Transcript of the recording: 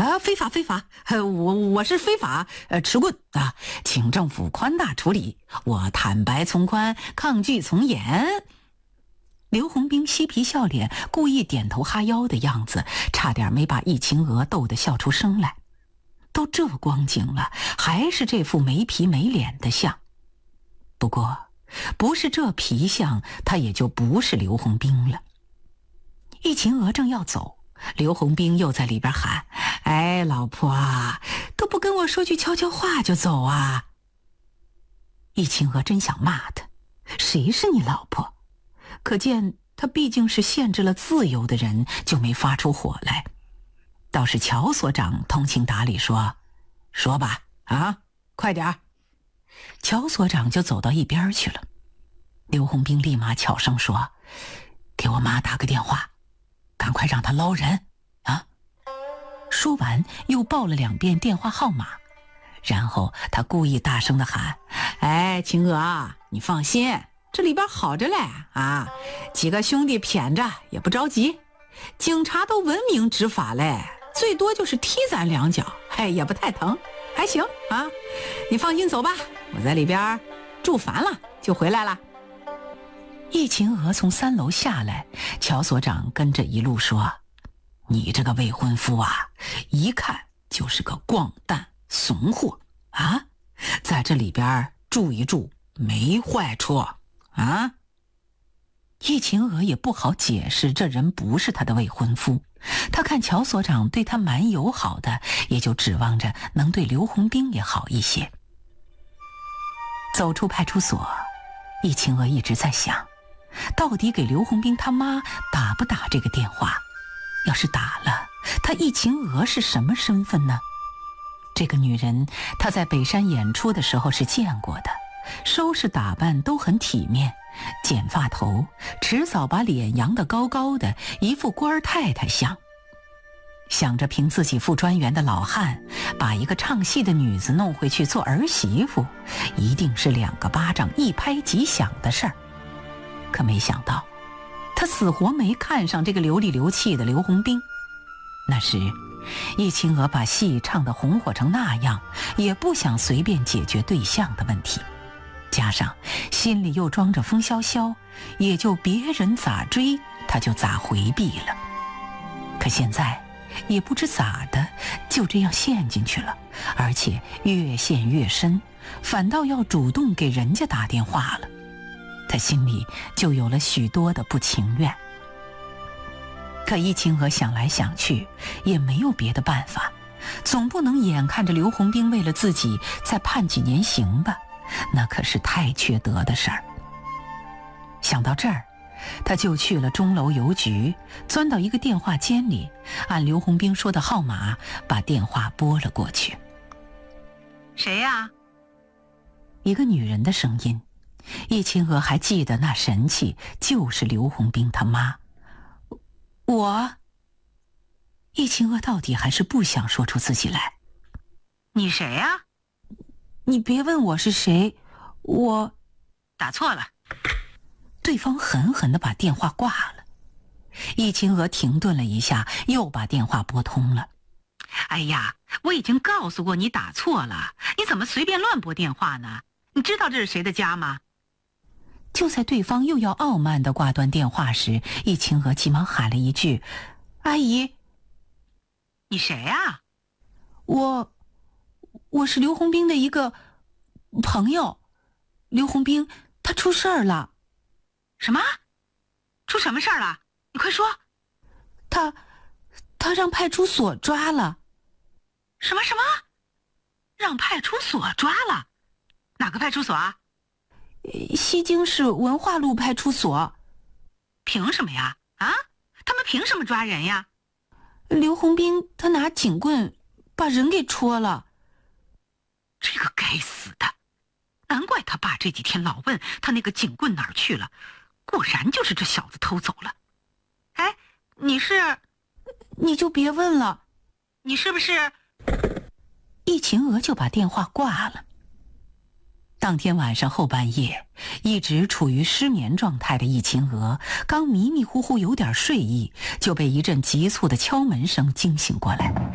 非法，我是非法持棍啊，请政府宽大处理，我坦白从宽，抗拒从严。刘洪兵嬉皮笑脸，故意点头哈腰的样子，差点没把易秦娥逗得笑出声来。都这光景了，还是这副没皮没脸的相。不过不是这皮相，他也就不是刘洪兵了。易秦娥正要走，刘洪兵又在里边喊：哎，老婆啊，都不跟我说句悄悄话就走啊。易秦娥真想骂他，谁是你老婆？可见他毕竟是限制了自由的人，就没发出火来。倒是乔所长通情达理说：说吧，啊，快点儿。乔所长就走到一边去了。刘洪兵立马悄声说：给我妈打个电话，赶快让她捞人啊。说完又报了2遍电话号码，然后他故意大声地喊：哎，秦娥啊，你放心，这里边好着嘞啊，几个兄弟谝着也不着急，警察都文明执法嘞，最多就是踢咱2脚，也不太疼，还行啊。你放心走吧，我在里边住烦了就回来了。易秦娥从3楼下来，乔所长跟着一路说：你这个未婚夫啊，一看就是个光蛋怂货啊，在这里边住一住没坏处啊。易秦娥也不好解释这人不是她的未婚夫，她看乔所长对她蛮友好的，也就指望着能对刘洪兵也好一些。走出派出所，易秦娥一直在想，到底给刘洪兵他妈打不打这个电话？要是打了，她易秦娥是什么身份呢？这个女人她在北山演出的时候是见过的，收拾打扮都很体面，剪发头，迟早把脸扬得高高的，一副官太太相。想着凭自己副专员的老汉把一个唱戏的女子弄回去做儿媳妇，一定是2个巴掌一拍即响的事儿。可没想到他死活没看上这个流里流气的刘洪兵。那时易秦娥把戏唱得红火成那样，也不想随便解决对象的问题，加上心里又装着风萧萧，也就别人咋追他就咋回避了。可现在也不知咋的，就这样陷进去了，而且越陷越深，反倒要主动给人家打电话了。他心里就有了许多的不情愿。可易秦娥想来想去，也没有别的办法，总不能眼看着刘洪兵为了自己再判几年刑吧，那可是太缺德的事儿。想到这儿，他就去了钟楼邮局，钻到一个电话间里，按刘洪兵说的号码把电话拨了过去。 谁呀？ 一个女人的声音，易秦娥还记得那神气，就是刘洪兵他妈。易秦娥到底还是不想说出自己来。 你谁呀？ 你别问我是谁，我打错了。 对方狠狠地把电话挂了。易秦娥停顿了一下，又把电话拨通了。 哎呀，我已经告诉过你打错了，你怎么随便乱拨电话呢？你知道这是谁的家吗？ 就在对方又要傲慢地挂断电话时，易秦娥急忙喊了一句：阿姨。 你谁啊？ 我是刘洪兵的一个朋友。刘洪兵他出事儿了。 什么？出什么事儿了？你快说。 他让派出所抓了。 什么？让派出所抓了？哪个派出所啊？ 西京市文化路派出所。 凭什么呀？啊？他们凭什么抓人呀？ 刘洪兵他拿警棍把人给戳了。 这个该死的，难怪他爸这几天老问他那个警棍哪儿去了，果然就是这小子偷走了。哎，你就别问了。 你是不是？ 易秦娥就把电话挂了。当天晚上后半夜，一直处于失眠状态的易秦娥刚迷迷糊糊有点睡意，就被一阵急促的敲门声惊醒过来。